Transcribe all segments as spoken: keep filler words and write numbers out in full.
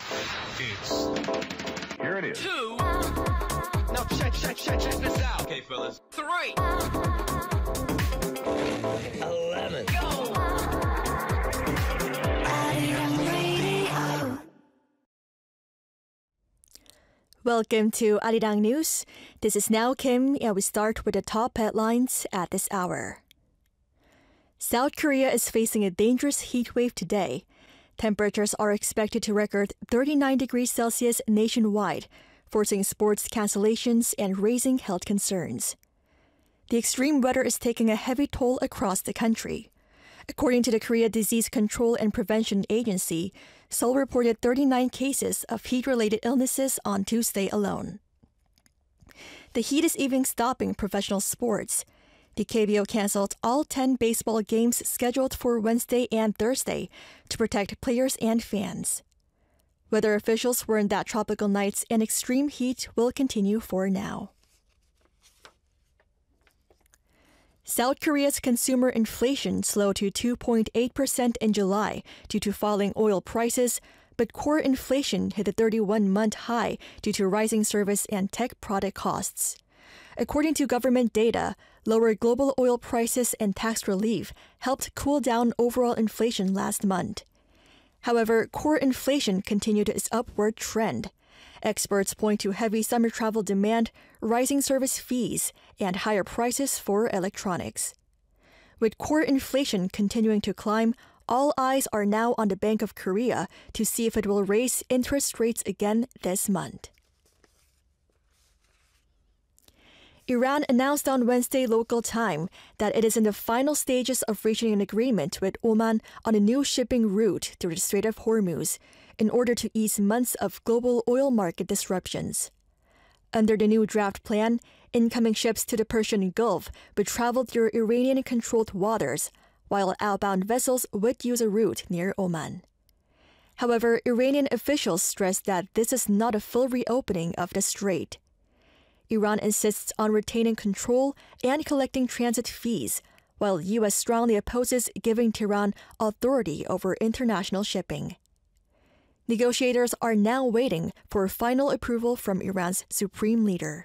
It's... Here it is. Two. Now check, check, check, check this out. Okay, fellas. Three. Eleven. Go. Welcome to Arirang News. This is Now Kim, and we start with the top headlines at this hour. South Korea is facing a dangerous heat wave today. Temperatures are expected to record thirty-nine degrees Celsius nationwide, forcing sports cancellations and raising health concerns. The extreme weather is taking a heavy toll across the country. According to the Korea Disease Control and Prevention Agency, Seoul reported thirty-nine cases of heat-related illnesses on Tuesday alone. The heat is even stopping professional sports. The K B O canceled all ten baseball games scheduled for Wednesday and Thursday to protect players and fans. Weather officials warned that tropical nights and extreme heat will continue for now. South Korea's consumer inflation slowed to two point eight percent in July due to falling oil prices, but core inflation hit a thirty-one-month high due to rising service and tech product costs. According to government data, lower global oil prices and tax relief helped cool down overall inflation last month. However, core inflation continued its upward trend. Experts point to heavy summer travel demand, rising service fees, and higher prices for electronics. With core inflation continuing to climb, all eyes are now on the Bank of Korea to see if it will raise interest rates again this month. Iran announced on Wednesday local time that it is in the final stages of reaching an agreement with Oman on a new shipping route through the Strait of Hormuz in order to ease months of global oil market disruptions. Under the new draft plan, incoming ships to the Persian Gulf would travel through Iranian-controlled waters, while outbound vessels would use a route near Oman. However, Iranian officials stressed that this is not a full reopening of the strait. Iran insists on retaining control and collecting transit fees, while the U S strongly opposes giving Tehran authority over international shipping. Negotiators are now waiting for final approval from Iran's supreme leader.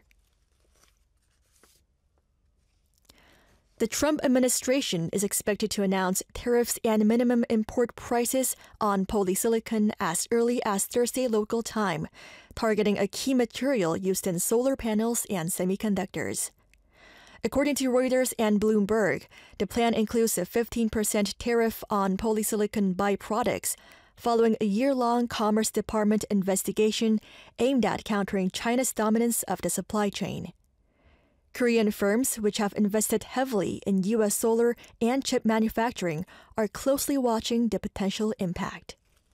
The Trump administration is expected to announce tariffs and minimum import prices on polysilicon as early as Thursday local time, targeting a key material used in solar panels and semiconductors. According to Reuters and Bloomberg, the plan includes a fifteen percent tariff on polysilicon byproducts, following a year-long Commerce Department investigation aimed at countering China's dominance of the supply chain. Korean firms, which have invested heavily in U S solar and chip manufacturing, are closely watching the potential impact.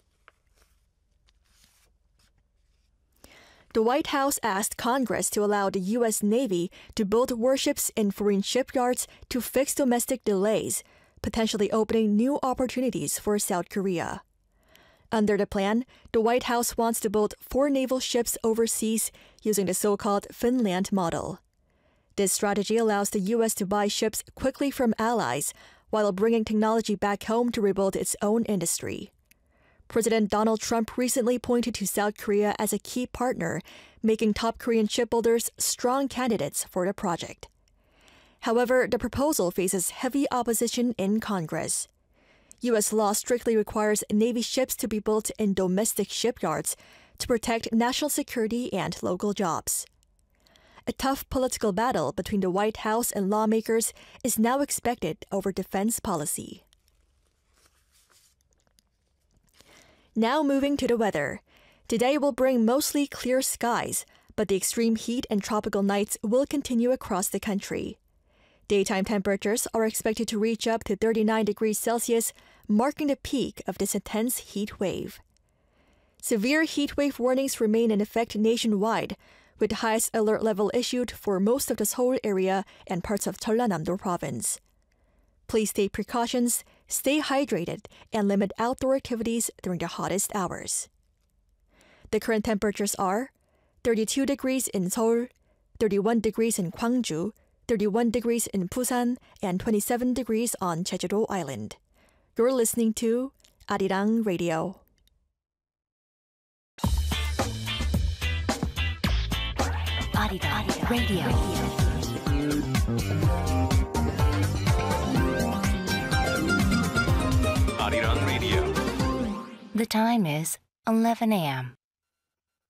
The White House asked Congress to allow the U S Navy to build warships in foreign shipyards to fix domestic delays, potentially opening new opportunities for South Korea. Under the plan, the White House wants to build four naval ships overseas using the so-called Finland model. This strategy allows the U S to buy ships quickly from allies while bringing technology back home to rebuild its own industry. President Donald Trump recently pointed to South Korea as a key partner, making top Korean shipbuilders strong candidates for the project. However, the proposal faces heavy opposition in Congress. U S law strictly requires Navy ships to be built in domestic shipyards to protect national security and local jobs. A tough political battle between the White House and lawmakers is now expected over defense policy. Now moving to the weather. Today will bring mostly clear skies, but the extreme heat and tropical nights will continue across the country. Daytime temperatures are expected to reach up to thirty-nine degrees Celsius, marking the peak of this intense heat wave. Severe heat wave warnings remain in effect nationwide, with the highest alert level issued for most of the Seoul area and parts of Jeollanam-do province. Please take precautions, stay hydrated, and limit outdoor activities during the hottest hours. The current temperatures are thirty-two degrees in Seoul, thirty-one degrees in Gwangju, thirty-one degrees in Busan, and twenty-seven degrees on Jeju-do Island. You're listening to Arirang Radio. Arirang Radio. Arirang Radio. The time is eleven a.m.